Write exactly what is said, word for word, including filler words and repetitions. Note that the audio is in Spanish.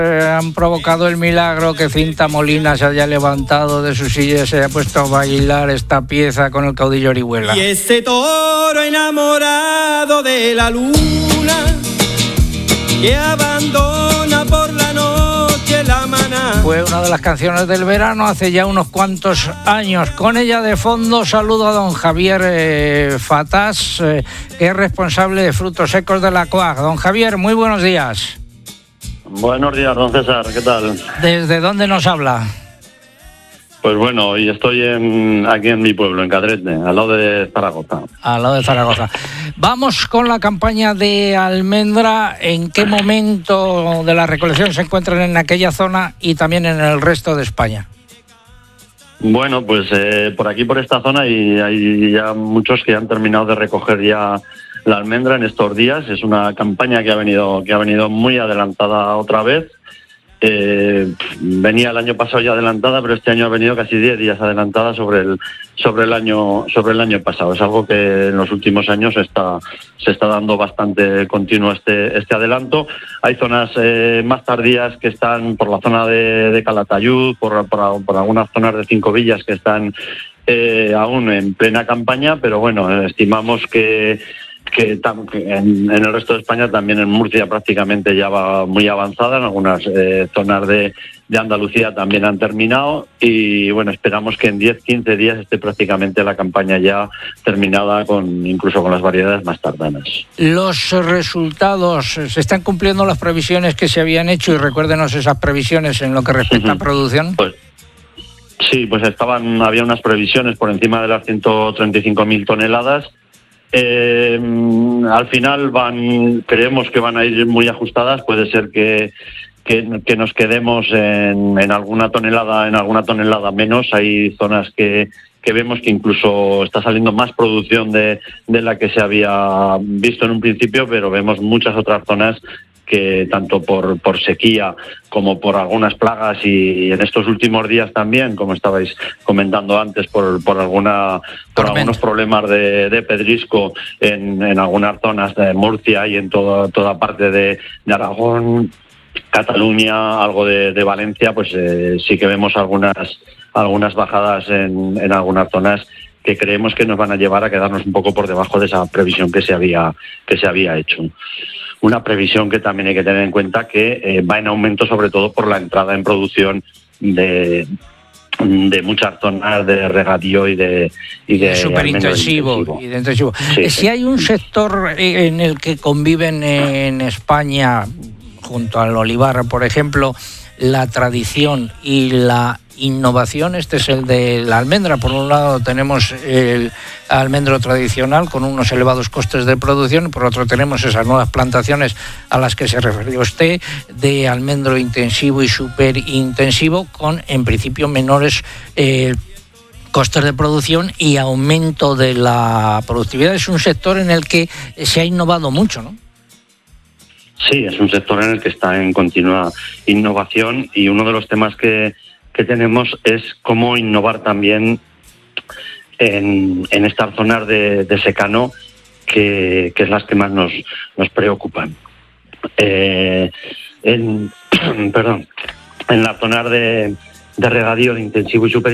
Eh, han provocado el milagro que Cinta Molina se haya levantado de su silla y se haya puesto a bailar esta pieza con el caudillo Orihuela. Y ese toro enamorado de la luna que abandona por la noche la maná. Fue una de las canciones del verano hace ya unos cuantos años. Con ella de fondo saludo a don Javier eh, Fatás, eh, que es responsable de frutos secos de la C O A G. Don Javier, muy buenos días. Buenos días, don César, ¿qué tal? ¿Desde dónde nos habla? Pues bueno, hoy estoy en, aquí en mi pueblo, en Cadrete, al lado de Zaragoza. Al lado de Zaragoza. Vamos con la campaña de almendra. ¿En qué momento de la recolección se encuentran en aquella zona y también en el resto de España? Bueno, pues eh, por aquí, por esta zona, y hay ya muchos que han terminado de recoger ya la almendra en estos días. Es una campaña que ha venido, que ha venido muy adelantada otra vez. Eh, venía el año pasado ya adelantada, pero este año ha venido casi diez días adelantada sobre el sobre el año sobre el año pasado. Es algo que en los últimos años está se está dando bastante continuo este este adelanto. Hay zonas eh, más tardías que están por la zona de, de Calatayud, por, por, por algunas zonas de Cinco Villas que están eh, aún en plena campaña, pero bueno, estimamos que que en, en el resto de España, también en Murcia prácticamente ya va muy avanzada, en algunas eh, zonas de, de Andalucía también han terminado y bueno, esperamos que en diez a quince días esté prácticamente la campaña ya terminada, con incluso con las variedades más tardanas. Los resultados, ¿se están cumpliendo las previsiones que se habían hecho? Y recuérdenos esas previsiones en lo que respecta uh-huh. a producción. Pues sí, pues estaban había unas previsiones por encima de las ciento treinta y cinco mil toneladas. Eh, al final van, creemos que van a ir muy ajustadas. Puede ser que, que, que nos quedemos en, en alguna tonelada, en alguna tonelada menos. Hay zonas que, que vemos que incluso está saliendo más producción de, de la que se había visto en un principio, pero vemos muchas otras zonas que tanto por, por sequía como por algunas plagas y en estos últimos días también, como estabais comentando antes, por, por alguna por algunos problemas de, de pedrisco en, en algunas zonas de Murcia y en todo, toda parte de, de Aragón, Cataluña, algo de, de Valencia, pues eh, sí que vemos algunas algunas bajadas en, en algunas zonas que creemos que nos van a llevar a quedarnos un poco por debajo de esa previsión que se había que se había hecho. Una previsión que también hay que tener en cuenta que eh, va en aumento, sobre todo por la entrada en producción de, de muchas zonas de regadío y de y de superintensivo y de intensivo. Sí, si sí. Hay un sector en el que conviven en España, junto al olivar, por ejemplo, la tradición y la innovación. Este es el de la almendra. Por un lado tenemos el almendro tradicional con unos elevados costes de producción, por otro tenemos esas nuevas plantaciones a las que se refirió usted, de almendro intensivo y superintensivo, con en principio menores eh, costes de producción y aumento de la productividad. Es un sector en el que se ha innovado mucho, ¿no? Sí, es un sector en el que está en continua innovación, y uno de los temas que que tenemos es cómo innovar también en, en estas zonas de, de secano, que, que es las que más nos, nos preocupan. Eh, en, perdón, en las zonas de, de regadío de intensivo y super